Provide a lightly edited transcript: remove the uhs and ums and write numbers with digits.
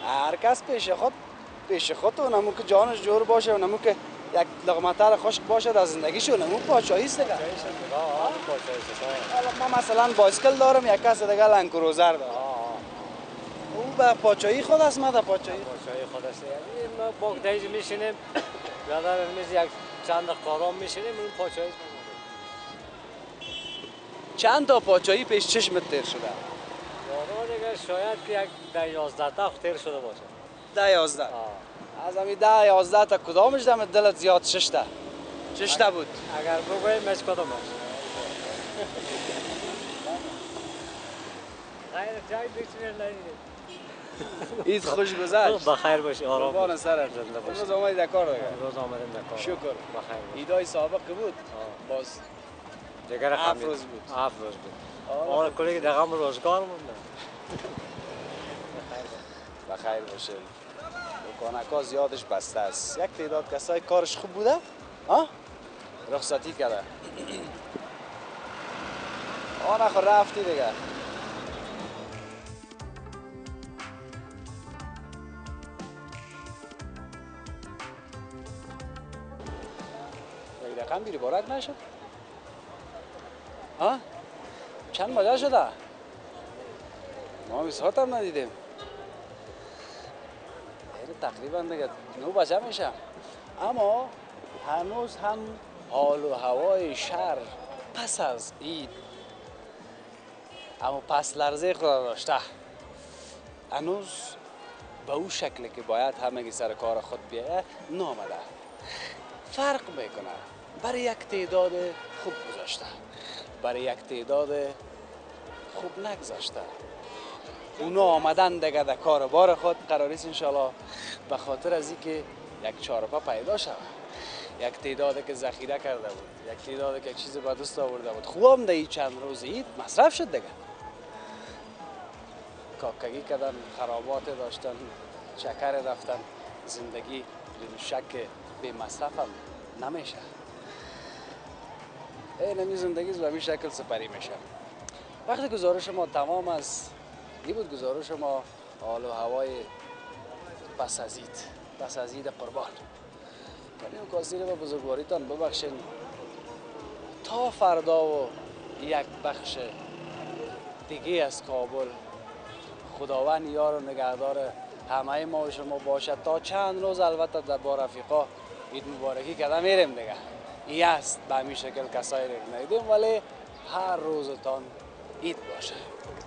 هر کس پیش خود و نمو که جانش جور باشه و نمو که یک لقمه خشک باشه در زندگیشو نمو پاچایی است دیگه. ما مثلا بایسکل دارم، یک کس دیگه لنکروزر داره. او به پاچایی خود است، ما در پاچایی خود است. یعنی ما باگدایز میشینیم یا در یک چند قارام میشینیم اون پاچایی است. چند تا پاچایی پیش چشمت تیر شده؟ والا دیگه شاید که یک 11 تا تیر شده باشه. 11. از همین 11 تا کدامش دم دلت زیاد 6 تا؟ 6 تا بود. اگر بگویم از کدامش؟ خیر جای بیشتر ندیدیم. عید خوش گذشت. بخیر باشی، آرام قربان سرت. زنده باشی. امروز اومدی در کار دیگه؟ امروز آمدیم در کار. شکر. بخیر باشی. عیدای سابق که بود؟ باز دیگر 7 روز بود. 7 روز بود. آره کلی دقیقا روزگار مونده. بخیر باشه. دکانکا زیادش بسته است. یک تعداد کسای کارش خوب بوده؟ ها؟ رخصتی کرده. آن خود رفتی دیگه. یک رقم بیری بارک نشد؟ ها؟ چند بجه شده؟ ما هم ساعت هم ندیدیم. تقریبا دیگه 9 بجه میشه. اما هنوز هم حال و هوای شهر پس از عید اما پس لرزه خود داشته. هنوز به اون شکلی که باید همگی سر کار خود بیایه نامده. فرق میکنه. برای یک تعداد خوب گذاشته، برای یک تعداد خوب نگذاشته. اونا آمدن دیگه در کار بار خود قراریست انشالله به خاطر از اینکه یک چارپا پیدا شود. یک تعدادی که ذخیره کرده بود، یک تعدادی که یک چیز به دست آورده بود، خوب در این چند روز عید مصرف شد دیگه. کاکگی کردن، خرابات داشتن، شکر رفتن، زندگی بدون شک به مصرف هم نمیشه. این زندگی به همین شکل سپری میشه. وقتی گزارش ما تمام است، این بود گزارش ما حال و هوای پس از عید قربان. کمی کاسیر و بزرگواریتان ببخشین. تا فردا و یک بخش دیگه از کابل، خداوند یار و نگهدار همه ما و شما باشد. تا چند روز البته در با رفیقا عید مبارکی کردن میریم دیگه. این است به همین شکل کسایی رو ندیدیم، ولی هر روزتان عید باشه.